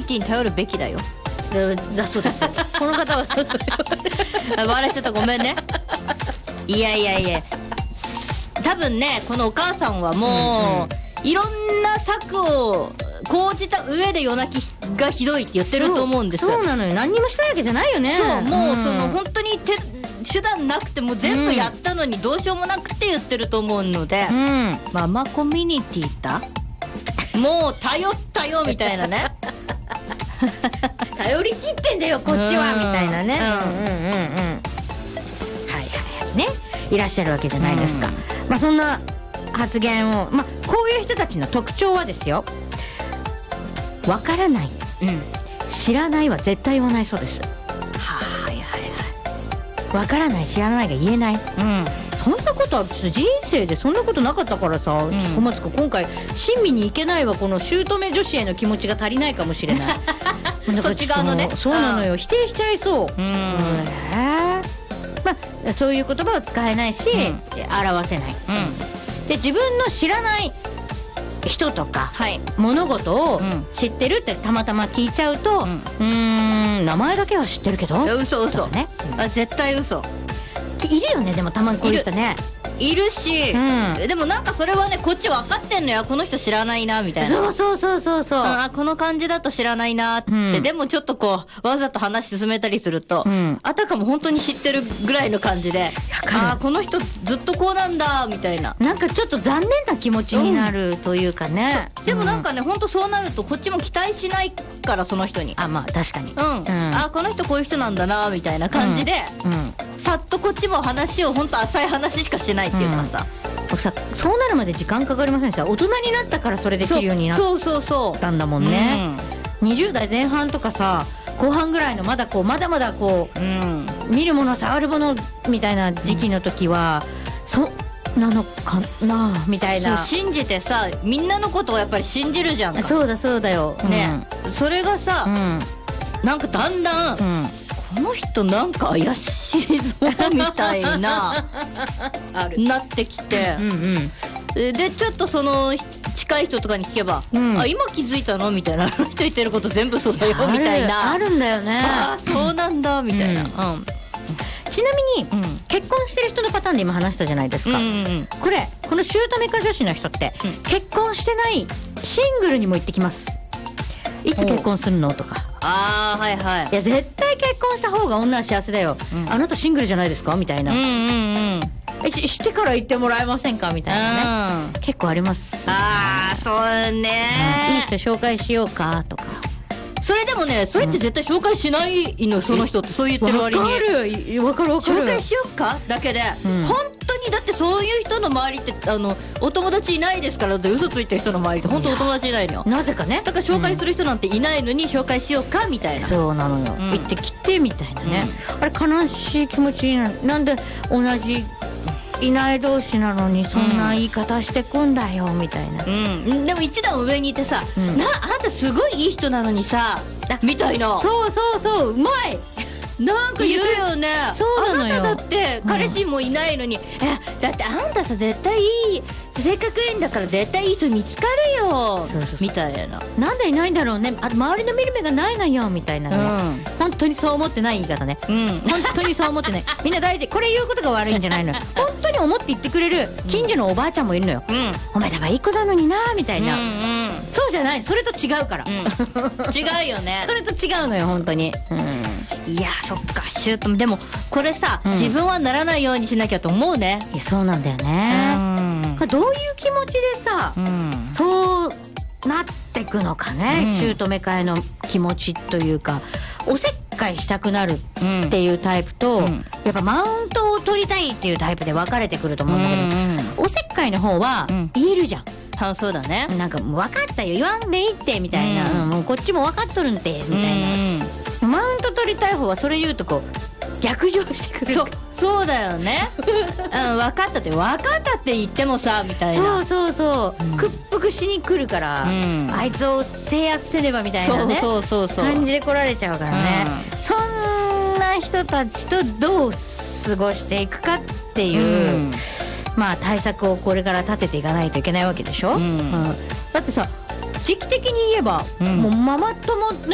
ティに頼るべきだよ。 だそうですこの方はちょっと笑いちゃった、ごめんね。いやいやいや、多分ねこのお母さんはもう、いろんな策を講じた上で夜泣きがひどいって言ってると思うんですよ。 そうなのよ、何にもしたいわけじゃないよね。 そう、もうその本当に手段なくても全部やったのにどうしようもなくて言ってると思うので、ママコミュニティだもう頼ったよみたいなね頼り切ってんだよこっちはみたいなね、はいはいね、いらっしゃるわけじゃないですか。まあそんな発言を、まあこういう人たちの特徴はですよ、わからない、知らないは絶対言わないそうです。 はいはいはい。 わからない知らないが言えない、そんなことはちょっと人生でそんなことなかったからさ、小松君今回親身にいけないわ。この姑女子への気持ちが足りないかもしれないそっち側のね。 そうなのよ、否定しちゃいそう。まあそういう言葉は使えないし、表せない、で自分の知らない人とか、物事を知ってるってたまたま聞いちゃうと、名前だけは知ってるけど嘘ね、絶対嘘いるよね。でもたまにこういう人ねいるし、でもなんかそれはねこっち分かってんのよ、この人知らないなみたいな。 そうあこの感じだと知らないなって、でもちょっとこうわざと話進めたりすると、あたかも本当に知ってるぐらいの感じで、この人ずっとこうなんだみたいな、 なんかちょっと残念な気持ちになるというかね、 でもなんかね本当そうなるとこっちも期待しないからその人に、 まあ確かに、 この人こういう人なんだなみたいな感じで、さっとこっちも話を本当浅い話しかしてないっていうかさ、 僕さそうなるまで時間かかりませんでした。大人になったからそれできるようになったんだもんね。20代前半とかさ後半ぐらいのまだまだこう、見るもの触るものみたいな時期の時は、そうなのかなみたいな、 信じてさみんなのことをやっぱり信じるじゃんか。 そうだよね、それがさ、なんかだんだん、この人なんか怪しいぞみたいななってきて、でちょっとその近い人とかに聞けば、今気づいたのみたいな、あの人言ってること全部そうだよみたいな、 あるんだよね。 そうなんだみたいな、 ちなみに、結婚してる人のパターンで今話したじゃないですか、この姑家女子の人って、結婚してないシングルにも行ってきます。いつ結婚するのとか、いや絶対結婚した方が女は幸せだよ、あなたシングルじゃないですかみたいな、してから言ってもらえませんかみたいなね、結構あります。 そうね、 いい人紹介しようかとか。 それでもね、それって絶対紹介しないの、その人ってそう言ってる割に。 わかる紹介しようかだけで、本当にだってそういう人の周りってお友達いないですからって嘘ついてる人の周りって本当お友達いないのよ。 なぜかね。 だから紹介する人なんていないのに紹介しようかみたいな。 そうなのよ、行ってきてみたいなね、あれ悲しい気持ちになる。なんで同じいない同士なのにそんな言い方してくんだよみたいな、 でも一段上にいてさ、あんたすごいいい人なのにさみたいな、 そううまいなんか言うよね。 そうなのよ。 あなただって彼氏もいないのに、だってあんたさ絶対いい、性格いいんだから絶対いい人見つかるよみたいな。 なんでいないんだろうね、周りの見る目がないのよみたいなね、本当にそう思ってない言い方ね、本当にそう思ってないみんな大事。これ言うことが悪いんじゃないのよ本当に思って言ってくれる近所のおばあちゃんもいるのよ、お前だからいい子なのになみたいな、そうじゃない、それと違うから、 違うよねそれと違うのよ本当に、 いやそっか、でもこれさ、自分はならないようにしなきゃと思うね。 いやそうなんだよね、どういう気持ちでさ、そうなってくのかね、姑会の気持ちというか、おせっかいしたくなるっていうタイプと、やっぱマウントを取りたいっていうタイプで分かれてくると思うんだけど、おせっかいの方は言えるじゃん、 そうだね、 なんかもう分かったよ言わんでいいってみたいな、もうこっちも分かっとるんてみたいな、マウント取りたい方はそれ言うとこう逆上してくる。 そうだよね分かったって言ってもさみたいな、 そう屈服しに来るから、あいつを制圧せねばみたいなね感じで来られちゃうからね、そんな人たちとどう過ごしていくかっていう、まあ対策をこれから立てていかないといけないわけでしょ、だってさ時期的に言えば、もうママ友の